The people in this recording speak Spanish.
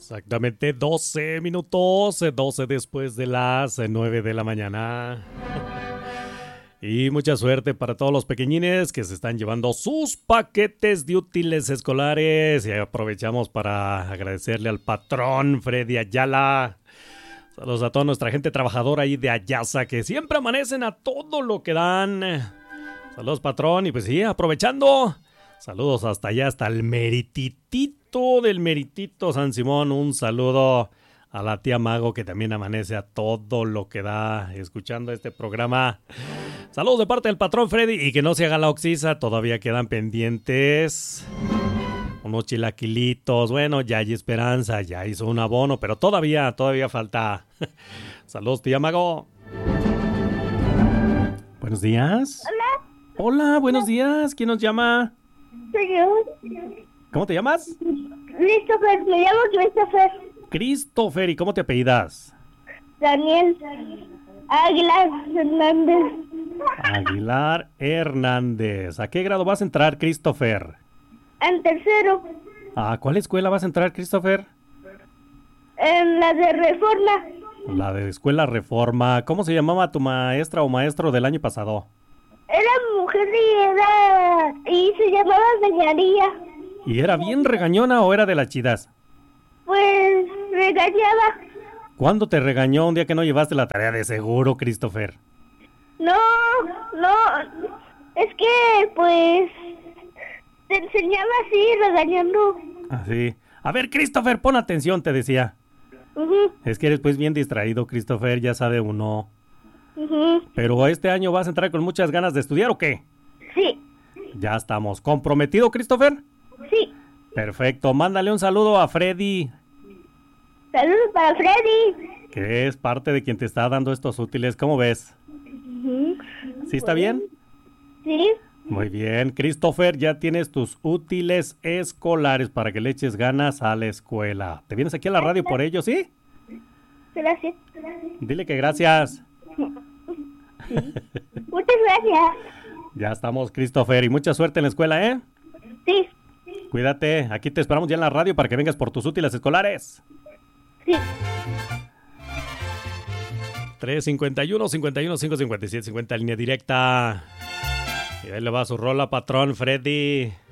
Exactamente 12 minutos, 12 después de las 9 de la mañana. Y mucha suerte para todos los pequeñines que se están llevando sus paquetes de útiles escolares. Y aprovechamos para agradecerle al patrón Freddy Ayala. Saludos a toda nuestra gente trabajadora ahí de Ayasa que siempre amanecen a todo lo que dan. Saludos, patrón. Y pues sí, aprovechando. Saludos hasta allá, hasta el merititito del Meritito San Simón. Un saludo a la tía Mago que también amanece a todo lo que da escuchando este programa. Saludos de parte del patrón Freddy y que no se haga la oxisa, todavía quedan pendientes unos chilaquilitos. Bueno, ya hay esperanza, ya hizo un abono, pero todavía falta. Saludos, tía Mago. Buenos días. Hola. Hola, buenos días. ¿Quién nos llama? Soy yo. ¿Cómo te llamas? Christopher, me llamo Christopher. Christopher, ¿y cómo te apellidas? Daniel Águilar Hernández. Aguilar Hernández. ¿A qué grado vas a entrar, Christopher? En tercero. ¿A cuál escuela vas a entrar, Christopher? En la de Reforma. La de Escuela Reforma. ¿Cómo se llamaba tu maestra o maestro del año pasado? Era mujer y se llamaba Señoría. ¿Y era bien regañona o era de las chidas? Pues regañaba. ¿Cuándo te regañó? Un día que no llevaste la tarea de seguro, Christopher. No, es que pues te enseñaba así, regañando. Así. A ver, Christopher, pon atención, te decía. Es que eres pues bien distraído, Christopher, ya sabe uno. Pero este año vas a entrar con muchas ganas de estudiar, ¿o qué? Sí. Ya estamos. ¿Comprometido, Christopher? Sí. Perfecto. Mándale un saludo a Freddy. Saludos para Freddy. Que es parte de quien te está dando estos útiles. ¿Cómo ves? ¿Sí está bien? Sí. Muy bien. Christopher, ya tienes tus útiles escolares para que le eches ganas a la escuela. ¿Te vienes aquí a la radio por ello, sí? Gracias. Dile que gracias. Muchas gracias. Ya estamos, Christopher. Y mucha suerte en la escuela, ¿eh? Sí. Cuídate. Aquí te esperamos ya en la radio para que vengas por tus útiles escolares. Sí. 351-51-557-50 línea directa. Y ahí le va su rola, patrón Freddy.